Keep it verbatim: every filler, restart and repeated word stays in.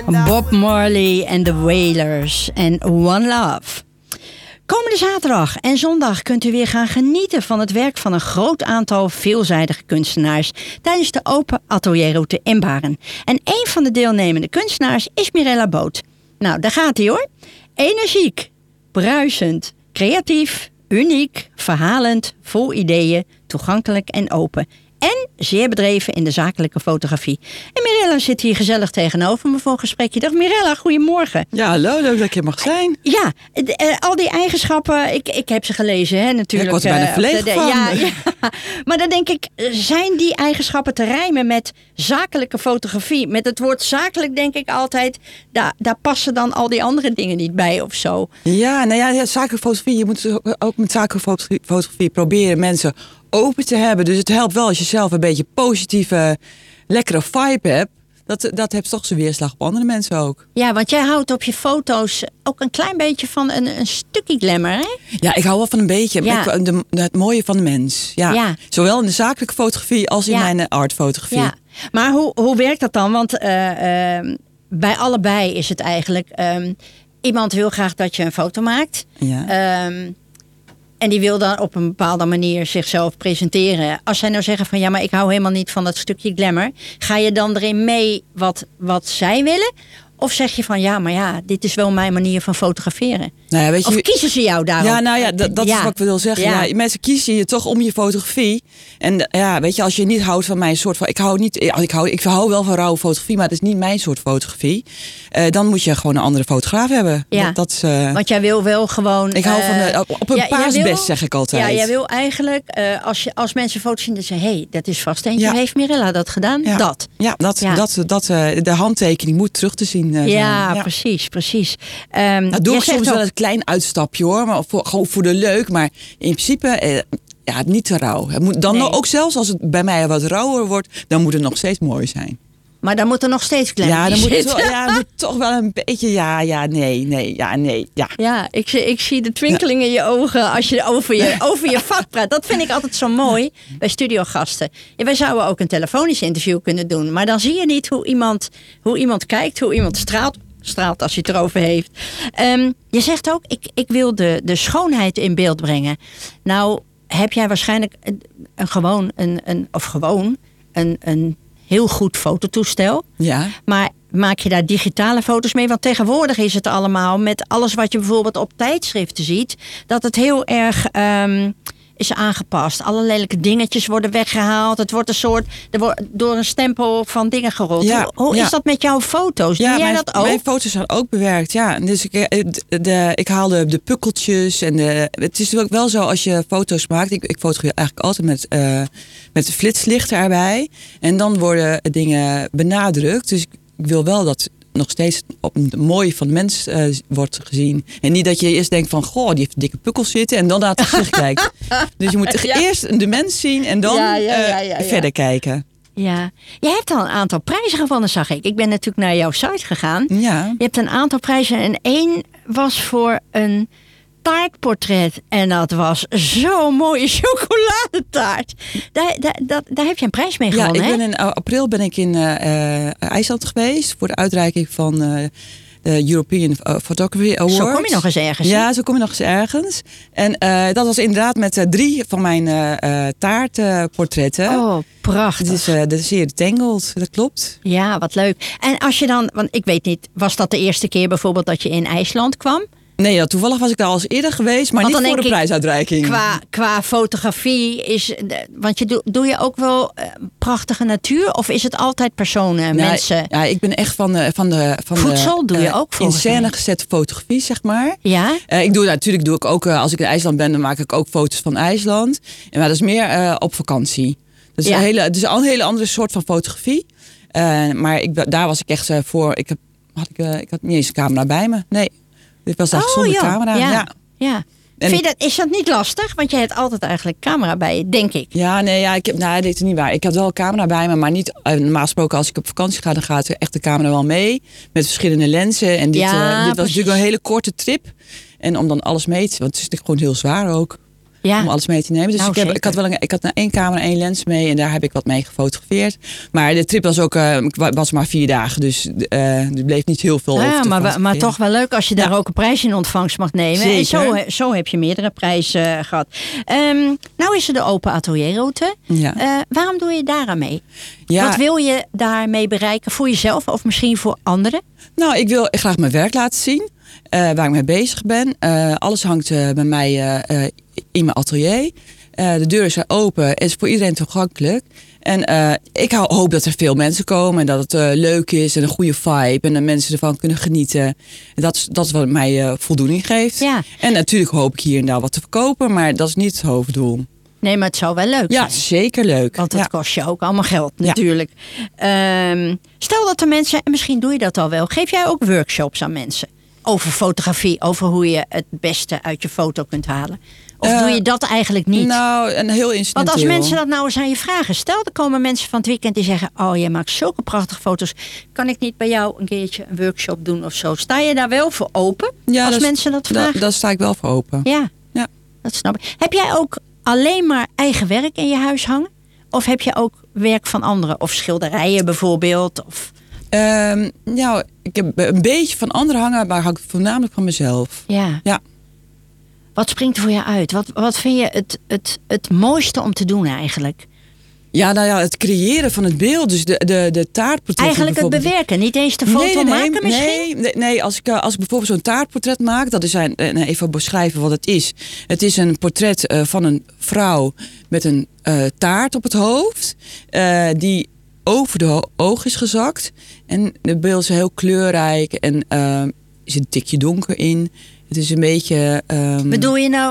Bob Marley en The Wailers en One Love. Komende zaterdag en zondag kunt u weer gaan genieten van het werk van een groot aantal veelzijdige kunstenaars tijdens de open atelierroute in Baren. En een van de deelnemende kunstenaars is Mirella Boot. Nou, daar gaat hij hoor. Energiek, bruisend, creatief, uniek, verhalend, vol ideeën, toegankelijk en open. En zeer bedreven in de zakelijke fotografie. En Mirella zit hier gezellig tegenover me voor een gesprekje. Dag Mirella, goedemorgen. Ja, hallo, leuk dat ik hier mag zijn. Ja, uh, al die eigenschappen, ik, ik heb ze gelezen hè, natuurlijk. Ja, ik was er bijna verlegen uh, van. Ja, ja. Maar dan denk ik, zijn die eigenschappen te rijmen met zakelijke fotografie? Met het woord zakelijk denk ik altijd, daar, daar passen dan al die andere dingen niet bij of zo. Ja, nou ja, ja zakelijke fotografie, je moet ook met zakelijke fotografie, fotografie proberen mensen open te hebben. Dus het helpt wel als je zelf een beetje positieve, lekkere vibe hebt. Dat, dat heeft toch zijn weerslag op andere mensen ook. Ja, want jij houdt op je foto's ook een klein beetje van een, een stukje glamour, hè? Ja, ik hou wel van een beetje. Ja. Ik, de, het mooie van de mens. Ja. Ja. Zowel in de zakelijke fotografie als in Ja. mijn artfotografie. Ja. Maar hoe, hoe werkt dat dan? Want uh, uh, bij allebei is het eigenlijk... Um, iemand wil graag dat je een foto maakt. Ja. Um, En die wil dan op een bepaalde manier zichzelf presenteren. Als zij nou zeggen van ja, maar ik hou helemaal niet van dat stukje glamour. Ga je dan erin mee wat, wat zij willen? Of zeg je van ja, maar ja, dit is wel mijn manier van fotograferen. Nou ja, weet je, of kiezen ze jou daarop? Ja, nou ja, dat, dat ja. is wat ik wil zeggen. Ja. Ja, mensen kiezen je toch om je fotografie. En ja, weet je, als je niet houdt van mijn soort van... Ik hou, niet, ik hou, ik hou wel van rauwe fotografie, maar het is niet mijn soort fotografie. Uh, dan moet je gewoon een andere fotograaf hebben. Ja. Dat, dat is, uh, Want jij wil wel gewoon... Ik hou van de, op, op een ja, paasbest, wil, zeg ik altijd. Ja, jij wil eigenlijk, uh, als, je, als mensen foto's zien, dan zeggen... hé, hey, dat is vast eentje. Ja. Heeft Mirella dat gedaan? Ja. Dat. Ja, dat, Ja. dat, dat uh, de handtekening moet terug te zien uh, zijn. Ja, Ja. precies, precies. Um, Nou, doe ik soms ook, wel een klein uitstapje hoor, maar voor, gewoon voor de leuk. Maar in principe, eh, ja, niet te rauw. Het moet dan Nee. nog, ook zelfs als het bij mij wat rauwer wordt, dan moet het nog steeds mooi zijn. Maar dan moet er nog steeds glamour Ja, dan moet het, zitten. wel, ja, het moet toch wel een beetje, ja, ja, nee, nee, ja, nee, ja. Ja, ik, zie- ik zie de twinkeling in je ogen als je over je, over je vak praat. Dat vind ik altijd zo mooi bij studiogasten. Ja, wij zouden ook een telefonisch interview kunnen doen. Maar dan zie je niet hoe iemand, hoe iemand kijkt, hoe iemand straalt. straalt als hij het erover heeft. Um, je zegt ook, ik, ik wil de, de schoonheid in beeld brengen. Nou, heb jij waarschijnlijk een, een gewoon, een, een, of gewoon, een, een heel goed fototoestel. Ja. Maar maak je daar digitale foto's mee? Want tegenwoordig is het allemaal met alles wat je bijvoorbeeld op tijdschriften ziet, dat het heel erg um, is aangepast. Alle lelijke dingetjes worden weggehaald. Het wordt een soort, er wordt door een stempel van dingen gerold. Ja, hoe hoe ja. is dat met jouw foto's? Doe Ja, jij mijn, dat ook? mijn foto's zijn ook bewerkt, ja. Dus ik, de, de, ik haal de, de pukkeltjes en de, het is natuurlijk wel zo als je foto's maakt. Ik, ik fotografeer eigenlijk altijd met, uh, met de flitslichten erbij. En dan worden dingen benadrukt. Dus ik, ik wil wel dat nog steeds op een mooie van de mens uh, wordt gezien. En niet dat je eerst denkt van, goh, die heeft dikke pukkels zitten en dan naar het gezicht kijkt. Dus je moet Ja. eerst de mens zien en dan Ja, ja, ja, ja, ja. uh, verder kijken. Ja, je hebt al een aantal prijzen gewonnen, zag ik. Ik ben natuurlijk naar jouw site gegaan. Ja. Je hebt een aantal prijzen en één was voor een taartportret. En dat was zo'n mooie chocoladetaart. Daar, daar, daar, daar heb je een prijs mee Ja, gewonnen, ik ben hè? in april ben ik in uh, uh, IJsland geweest voor de uitreiking van uh, de European Photography Award. Zo kom je nog eens ergens. hè? Ja, zo kom je nog eens ergens. En uh, dat was inderdaad met uh, drie van mijn uh, uh, taartportretten. Oh, prachtig. Het is uh, de zeer Tangled, dat klopt. Ja, wat leuk. En als je dan, want ik weet niet, was dat de eerste keer bijvoorbeeld dat je in IJsland kwam? Nee, ja, toevallig was ik daar al eens eerder geweest, maar Want niet dan voor de denk ik, prijsuitreiking. Qua, qua fotografie is, de- want je doe, doe je ook wel uh, prachtige natuur? Of is het altijd personen, Ja, mensen? Ja, ik ben echt van de, van de, van Voedsel de, doe je uh, ook volgens in scène mij. gezette fotografie, zeg maar. Ja? Uh, ik doe natuurlijk doe ik ook, uh, als ik in IJsland ben, dan maak ik ook foto's van IJsland. En maar dat is meer uh, op vakantie. Dat is Ja. een hele, het is een hele andere soort van fotografie. Uh, maar ik, daar was ik echt uh, voor. Ik, heb, had ik, uh, ik had niet eens een camera bij me. Nee, dit was echt zonder joh. camera. Ja. Ja. ja. En Vind je dat, is dat niet lastig? Want je hebt altijd eigenlijk camera bij je, denk ik. Ja, nee, ja, ik heb, nou, dit is niet waar. Ik had wel een camera bij me, maar niet. Uh, normaal gesproken, als ik op vakantie ga, dan gaat echt de camera wel mee. Met verschillende lenzen. En dit, Ja, uh, dit was precies. natuurlijk een hele korte trip. En om dan alles mee te. Want het is natuurlijk gewoon heel zwaar ook. Ja. Om alles mee te nemen. Dus Nou, ik, heb, zeker. ik had wel een, ik had één camera, één lens mee. En daar heb ik wat mee gefotografeerd. Maar de trip was ook, uh, was maar vier dagen. Dus uh, er bleef niet heel veel over Ja, te maar, fotograferen. maar toch wel leuk als je daar Ja. ook een prijs in ontvangst mag nemen. Zeker. En zo, zo heb je meerdere prijzen uh, gehad. Um, nou is er de open atelierroute. Ja. Uh, waarom doe je daar aan mee? Ja. Wat wil je daarmee bereiken voor jezelf of misschien voor anderen? Nou, ik wil graag mijn werk laten zien. Uh, waar ik mee bezig ben. Uh, alles hangt uh, bij mij uh, uh, in mijn atelier. Uh, de deuren zijn open. Het is voor iedereen toegankelijk. En uh, ik hou, hoop dat er veel mensen komen. En dat het uh, leuk is. En een goede vibe. En dat mensen ervan kunnen genieten. En dat is, dat is wat mij uh, voldoening geeft. Ja. En natuurlijk hoop ik hier en daar wat te verkopen. Maar dat is niet het hoofddoel. Nee, maar het zou wel leuk Ja, zijn. zeker leuk. Want het ja. kost je ook allemaal geld Ja. natuurlijk. Um, stel dat er mensen, en misschien doe je dat al wel. Geef jij ook workshops aan mensen? Over fotografie, over hoe je het beste uit je foto kunt halen. Of Uh, doe je dat eigenlijk niet? Nou, een heel incidenteel. Want als mensen dat nou eens aan je vragen. Stel, er komen mensen van het weekend die zeggen... oh, jij maakt zulke prachtige foto's. Kan ik niet bij jou een keertje een workshop doen of zo? Sta je daar wel voor open? Ja, als dat, mensen dat vragen? Da, daar sta ik wel voor open. Ja, Ja. dat snap ik. Heb jij ook alleen maar eigen werk in je huis hangen? Of heb je ook werk van anderen? Of schilderijen bijvoorbeeld? Of... Um, nou, ik heb een beetje van anderen hangen, maar hang voornamelijk van mezelf. Ja. Ja. Wat springt er voor je uit? Wat, wat vind je het, het, het mooiste om te doen eigenlijk? Ja, nou ja, het creëren van het beeld. Dus de, de, de taartportret. Eigenlijk het bewerken, niet eens de foto nee, nee, nee, maken misschien? Nee, nee, nee als, ik, als ik bijvoorbeeld zo'n taartportret maak, dat is een, even beschrijven wat het is. Het is een portret uh, van een vrouw met een uh, taart op het hoofd, uh, die over de ho- oog is gezakt. En het beeld is heel kleurrijk en uh, is een tikje donker in. Het is een beetje... Um... Bedoel je nou